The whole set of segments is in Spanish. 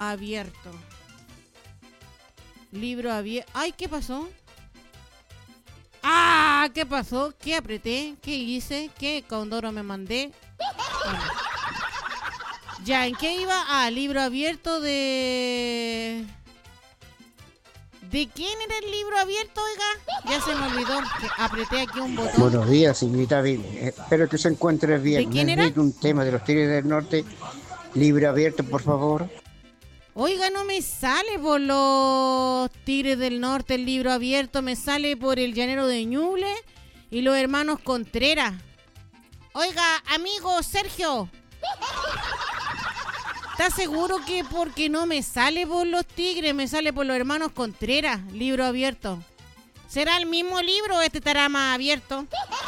abierto. Libro abierto. Ay, ¿qué pasó? ¡Ah! ¿Qué pasó? ¿Qué apreté? ¿Qué hice? ¿Qué condoro me mandé? Bueno. Ya, ¿en qué iba? Ah, libro abierto de... ¿De quién era el libro abierto, oiga? Ya se me olvidó que apreté aquí un botón. Buenos días, señorita Vivi. Espero que se encuentre bien. ¿De quién era? Necesito un tema de los Tigres del Norte. Libro abierto, por favor. Oiga, no me sale por los Tigres del Norte el libro abierto, me sale por el Llanero de Ñuble y los hermanos Contreras. Oiga, amigo Sergio, ¿estás seguro que porque no me sale por los Tigres, me sale por los hermanos Contreras, libro abierto? ¿Será el mismo libro o este estará más abierto?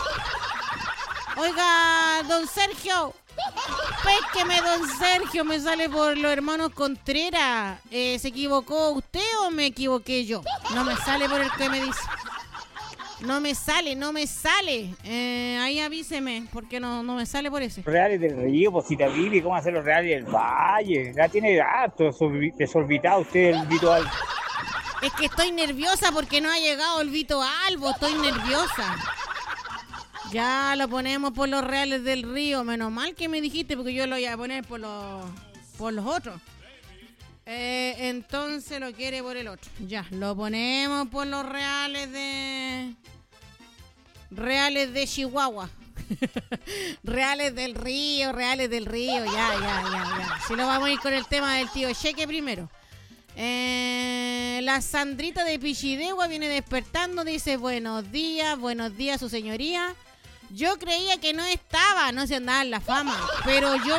Oiga, don Sergio, pésqueme, don Sergio, me sale por los hermanos Contreras. ¿Se equivocó usted o me equivoqué yo? No me sale por el que me dice. No me sale. Ahí avíseme, porque no me sale por ese. Reales del Río, Posita Vivi, ¿cómo hacer los Reales del Valle? Ya tiene harto desorbitado usted el Vito Albo. Es que estoy nerviosa porque no ha llegado el Vito Albo, estoy nerviosa. Ya lo ponemos por los Reales del Río, menos mal que me dijiste porque yo lo iba a poner por los otros. Entonces lo quiere por el otro. Ya, lo ponemos por los Reales de Chihuahua. Reales del Río, ya. Si lo vamos a ir con el tema del tío Cheque primero. La Sandrita de Pichidegua viene despertando, dice buenos días su señoría. Yo creía que no estaba, no se andaba en la fama, pero yo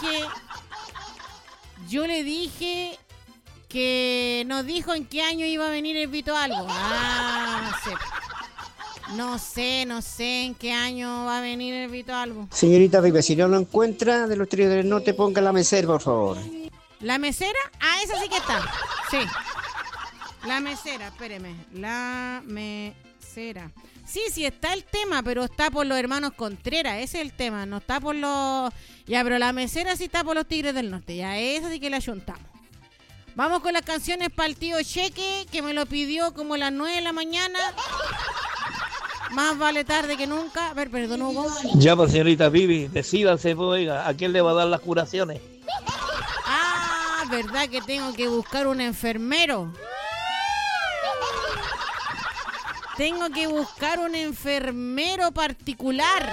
le dije que nos dijo en qué año iba a venir el Vito Albo. Sí. No sé en qué año va a venir el Vito Albo. Señorita Vivi, si no lo encuentra de los Tigres del Norte, ponga la mesera, por favor. ¿La mesera? Ah, esa sí que está. Sí. La mesera, espéreme. La mesera. Sí, está el tema, pero está por los hermanos Contreras. Ese es el tema, no está por los... Ya, pero la mesera sí está por los Tigres del Norte. Ya, esa sí que la juntamos. Vamos con las canciones para el tío Cheque, que me lo pidió como a las 9 de la mañana. Más vale tarde que nunca. A ver, perdón, Hugo. Ya, pues, señorita Vivi, decídanse, oiga, ¿a quién le va a dar las curaciones? Ah, verdad que tengo que buscar un enfermero. Tengo que buscar un enfermero particular.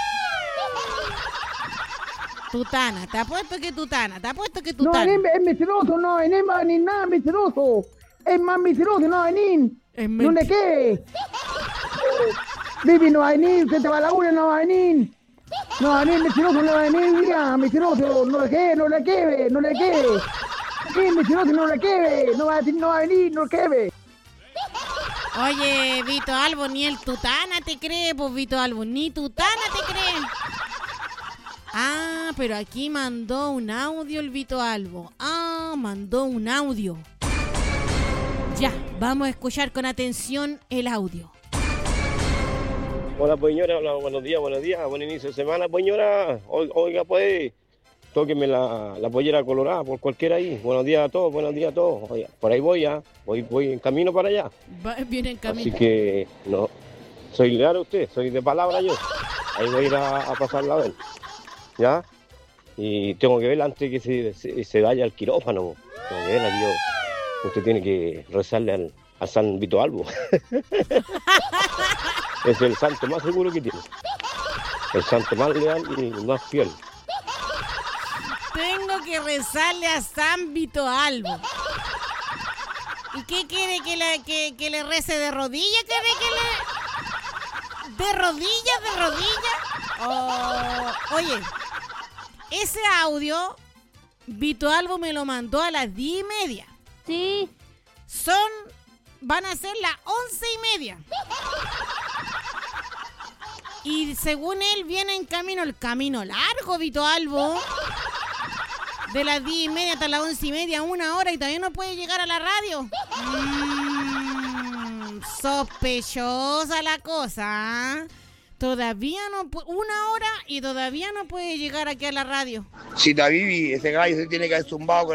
Tutana, te apuesto que Tutana. No, es mentiroso, no, es ni nada mentiroso. Es más mentiroso, no, no le quede. Vivi no va a venir, usted te va a la una, no va a venir. No va a venir, mentiroso, no va a venir, mira, mentiroso, no le quede. Sí, mentiroso, no le quede, no va a venir, no le quede. Oye, Vito Albo, ni el Tutana te cree, pues Vito Albo, ni Tutana te cree. Ah, pero aquí mandó un audio el Vito Albo. Mandó un audio. Ya, vamos a escuchar con atención el audio. Hola, pues, señora, hola, buenos días, buen inicio de semana, pues, señora. Oiga, pues, tóqueme la pollera colorada por cualquiera ahí. Buenos días a todos. Oiga, por ahí voy ya, voy en camino para allá. Viene en camino. Así que, no, soy leal a usted, soy de palabra yo. Ahí voy a ir a pasarla a ver, ¿ya? Y tengo que verla antes que se vaya al quirófano. Tengo que verla, yo. Usted tiene que rezarle al San Vito Albo. Es el santo más seguro que tiene. El santo más leal y más fiel. Tengo que rezarle a San Vito Albo. ¿Y qué quiere que le rece de rodillas? ¿Quiere que le... ¿De rodillas? Oye, ese audio Vito Albo me lo mandó a las 10:30. Sí. Van a ser las 11:30. Y según él viene en camino, el camino largo, Vito Albo. De las 10:30 hasta las 11:30, 1 hora, y todavía no puede llegar a la radio. Sospechosa la cosa, ¿eh? Todavía no, 1 hora y todavía no puede llegar aquí a la radio. Si David, ese gallo se tiene que haber zumbado